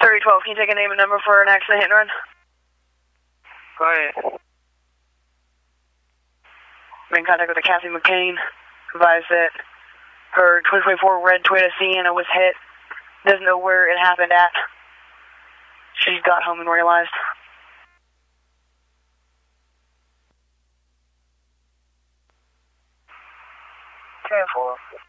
3012, can you take a name and number for an accident hit and run? Go ahead. I'm in contact with a Kathy McCain. Advised that her 2024 red Toyota Sienna was hit. Doesn't know where it happened at. She got home and realized. 10-4.